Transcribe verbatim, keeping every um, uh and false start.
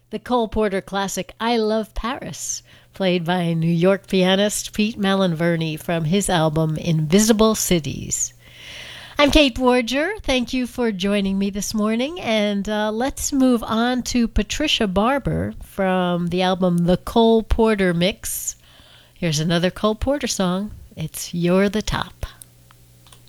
The Cole Porter classic I Love Paris, played by New York pianist Pete Malinverni from his album Invisible Cities. I'm Kate Borger. Thank you for joining me this morning, and uh, let's move on to Patricia Barber from the album The Cole Porter Mix. Here's another Cole Porter song. It's You're the Top.